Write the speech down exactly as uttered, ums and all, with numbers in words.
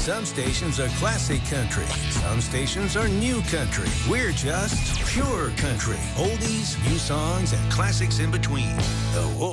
Some stations are classic country. Some stations are new country. We're just pure country. Oldies, new songs, and classics in between. The